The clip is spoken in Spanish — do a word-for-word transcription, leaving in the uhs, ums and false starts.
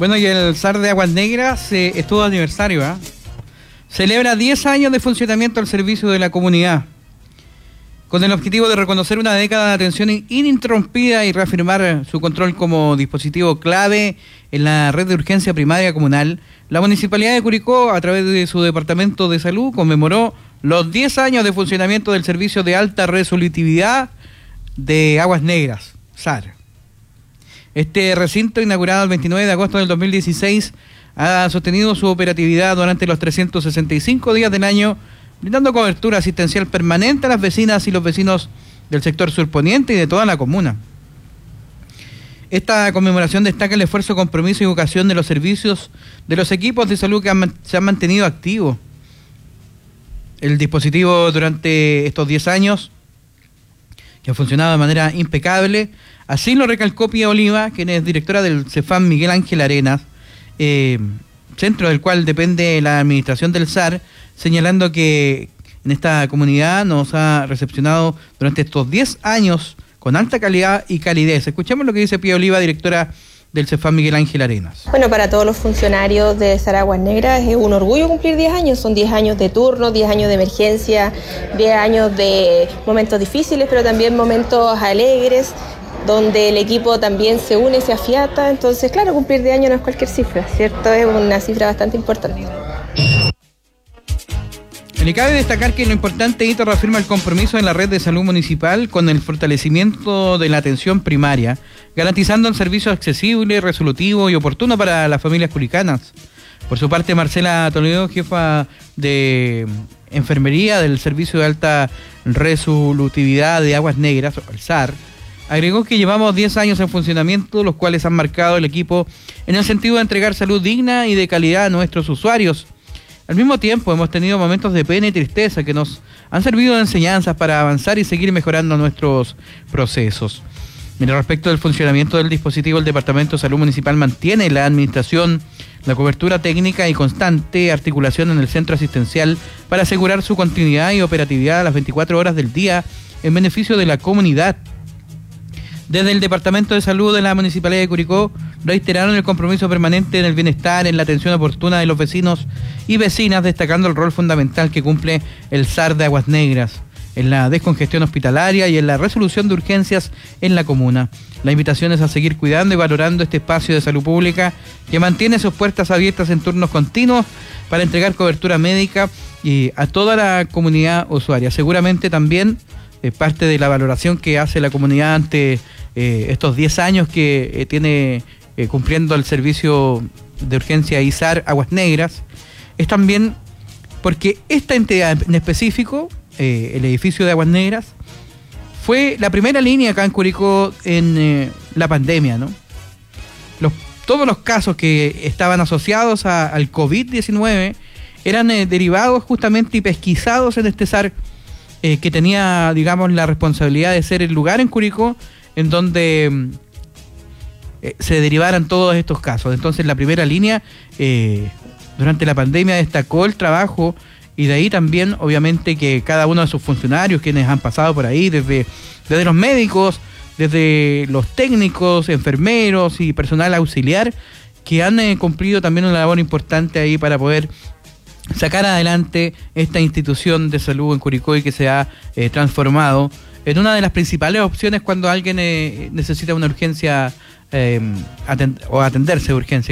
Bueno, y el S A R de Aguas Negras eh, estuvo de aniversario, ¿eh? Celebra diez años de funcionamiento al servicio de la comunidad, con el objetivo de reconocer una década de atención ininterrumpida y reafirmar su control como dispositivo clave en la red de urgencia primaria comunal. La Municipalidad de Curicó, a través de su Departamento de Salud, conmemoró los diez años de funcionamiento del servicio de alta resolutividad de Aguas Negras, S A R. Este recinto, inaugurado el veintinueve de agosto del dos mil dieciséis, ha sostenido su operatividad durante los trescientos sesenta y cinco días del año, brindando cobertura asistencial permanente a las vecinas y los vecinos del sector surponiente y de toda la comuna. Esta conmemoración destaca el esfuerzo, compromiso y vocación de los servicios de los equipos de salud que han, se han mantenido activos. El dispositivo durante estos diez años, que ha funcionado de manera impecable, así lo recalcó Pía Oliva, quien es directora del CEFAM Miguel Ángel Arenas, eh, centro del cual depende la administración del S A R, señalando que en esta comunidad nos ha recepcionado durante estos diez años con alta calidad y calidez. Escuchemos lo que dice Pía Oliva, directora del CEFAM Miguel Ángel Arenas. Bueno, para todos los funcionarios de S A R Aguas Negras es un orgullo cumplir diez años. Son diez años de turno, diez años de emergencia, diez años de momentos difíciles, pero también momentos alegres, donde el equipo también se une, se afiata. Entonces, claro, cumplir diez años no es cualquier cifra, ¿cierto? Es una cifra bastante importante. Le cabe destacar que lo importante hito reafirma el compromiso en la red de salud municipal con el fortalecimiento de la atención primaria, garantizando un servicio accesible, resolutivo y oportuno para las familias curicanas. Por su parte, Marcela Toledo, jefa de enfermería del Servicio de Alta Resolutividad de Aguas Negras, el S A R, agregó que llevamos diez años en funcionamiento, los cuales han marcado el equipo en el sentido de entregar salud digna y de calidad a nuestros usuarios. Al mismo tiempo, hemos tenido momentos de pena y tristeza que nos han servido de enseñanzas para avanzar y seguir mejorando nuestros procesos. Mira, respecto del funcionamiento del dispositivo, el Departamento de Salud Municipal mantiene la administración, la cobertura técnica y constante articulación en el centro asistencial para asegurar su continuidad y operatividad a las veinticuatro horas del día en beneficio de la comunidad. Desde el Departamento de Salud de la Municipalidad de Curicó reiteraron el compromiso permanente en el bienestar, en la atención oportuna de los vecinos y vecinas, destacando el rol fundamental que cumple el S A R de Aguas Negras en la descongestión hospitalaria y en la resolución de urgencias en la comuna. La invitación es a seguir cuidando y valorando este espacio de salud pública que mantiene sus puertas abiertas en turnos continuos para entregar cobertura médica y a toda la comunidad usuaria. Seguramente también eh, parte de la valoración que hace la comunidad ante eh, estos diez años que eh, tiene eh, cumpliendo el servicio de urgencia I S A R Aguas Negras es también porque esta entidad en específico, eh, el edificio de Aguas Negras, fue la primera línea acá en Curicó en eh, la pandemia, ¿no? Los, todos los casos que estaban asociados a, al COVID diecinueve eran eh, derivados justamente y pesquisados en este S A R eh, que tenía, digamos, la responsabilidad de ser el lugar en Curicó en donde eh, se derivaran todos estos casos. Entonces, la primera línea, eh, durante la pandemia, destacó el trabajo. Y de ahí también, obviamente, que cada uno de sus funcionarios, quienes han pasado por ahí, desde, desde los médicos, desde los técnicos, enfermeros y personal auxiliar, que han eh, cumplido también una labor importante ahí para poder sacar adelante esta institución de salud en Curicó y que se ha eh, transformado en una de las principales opciones cuando alguien eh, necesita una urgencia eh, atend- o atenderse de urgencia.